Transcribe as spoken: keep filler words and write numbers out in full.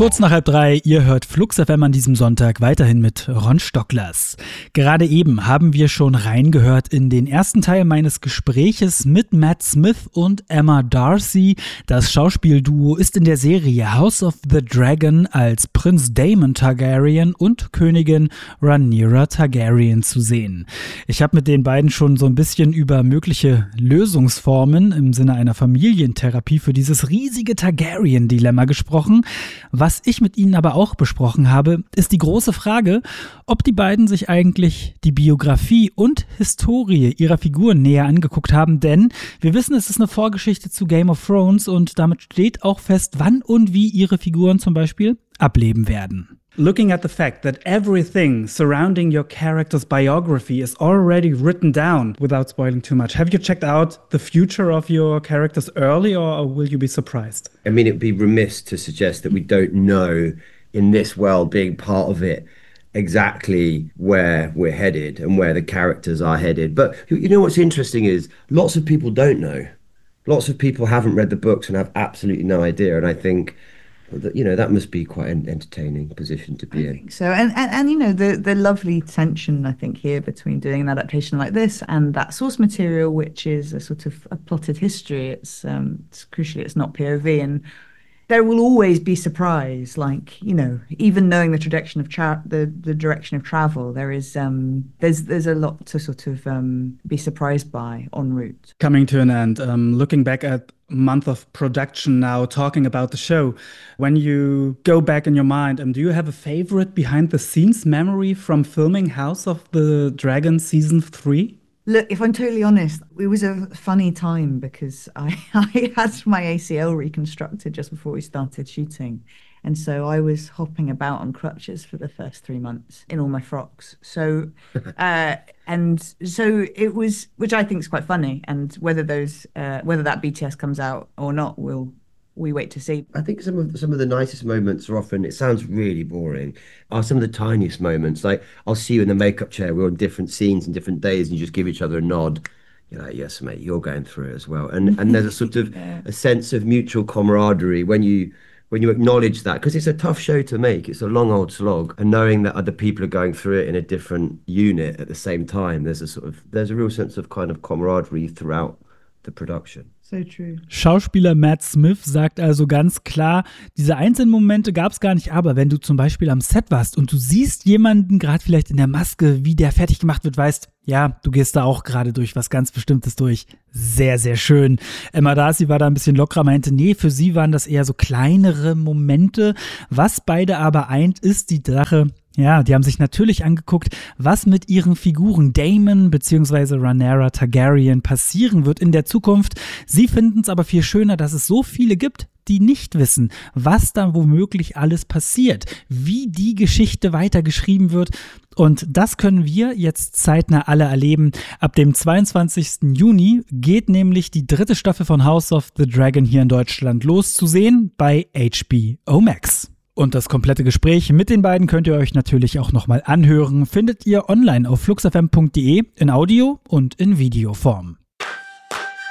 Kurz nach halb drei, ihr hört Flux F M an diesem Sonntag weiterhin mit Ron Stocklers. Gerade eben haben wir schon reingehört in den ersten Teil meines Gespräches mit Matt Smith und Emma Darcy. Das Schauspielduo ist in der Serie House of the Dragon als Prinz Daemon Targaryen und Königin Rhaenyra Targaryen zu sehen. Ich habe mit den beiden schon so ein bisschen über mögliche Lösungsformen im Sinne einer Familientherapie für dieses riesige Targaryen-Dilemma gesprochen. Was ich mit ihnen aber auch besprochen habe, ist die große Frage, ob die beiden sich eigentlich die Biografie und Historie ihrer Figuren näher angeguckt haben, denn wir wissen, es ist eine Vorgeschichte zu Game of Thrones und damit steht auch fest, wann und wie ihre Figuren zum Beispiel ableben werden. Looking at the fact that everything surrounding your character's biography is already written down, without spoiling too much, have you checked out the future of your characters early, or will you be surprised? I mean, it'd be remiss to suggest that we don't know, in this world, being part of it, exactly where we're headed and where the characters are headed. But you know what's interesting is lots of people don't know. Lots of people haven't read the books and have absolutely no idea, and I think you know, that must be quite an entertaining position to be I in. Think so, and, and and you know, the the lovely tension I think here between doing an adaptation like this and that source material, which is a sort of a plotted history. It's um, it's crucially, it's not P O V, and there will always be surprise. Like, you know, even knowing the direction of tra- the the direction of travel, there is um there's there's a lot to sort of um be surprised by en route. Coming to an end, um, looking back at month of production now, talking about the show, when you go back in your mind, um, do you have a favorite behind the scenes memory from filming House of the Dragon season three? Look, if I'm totally honest, it was a funny time because I, I had my A C L reconstructed just before we started shooting. And so I was hopping about on crutches for the first three months in all my frocks. So, uh, and so it was, which I think is quite funny. And whether those, uh, whether that B T S comes out or not, we'll, we wait to see. I think some of the, some of the nicest moments are often, it sounds really boring, are some of the tiniest moments. Like, I'll see you in the makeup chair, we're on different scenes and different days, and you just give each other a nod. You're like, yes, mate, you're going through it as well. And and there's a sort of yeah. a sense of mutual camaraderie when you when you acknowledge that, because it's a tough show to make. It's a long old slog, and knowing that other people are going through it in a different unit at the same time, there's a sort of there's a real sense of kind of camaraderie throughout the production. So true. Schauspieler Matt Smith sagt also ganz klar, diese einzelnen Momente gab es gar nicht, aber wenn du zum Beispiel am Set warst und du siehst jemanden gerade vielleicht in der Maske, wie der fertig gemacht wird, weißt, ja, du gehst da auch gerade durch was ganz Bestimmtes durch. Sehr, sehr schön. Emma Darcy war da ein bisschen lockerer, meinte, nee, für sie waren das eher so kleinere Momente. Was beide aber eint, ist die Sache, ja, die haben sich natürlich angeguckt, was mit ihren Figuren Daemon bzw. Rhaenyra Targaryen passieren wird in der Zukunft. Sie finden es aber viel schöner, dass es so viele gibt, die nicht wissen, was da womöglich alles passiert, wie die Geschichte weitergeschrieben wird. Und das können wir jetzt zeitnah alle erleben. Ab dem zweiundzwanzigsten Juni geht nämlich die dritte Staffel von House of the Dragon hier in Deutschland los, zu sehen bei H B O Max. Und das komplette Gespräch mit den beiden könnt ihr euch natürlich auch nochmal anhören. Findet ihr online auf flux f m punkt d e in Audio- und in Videoform.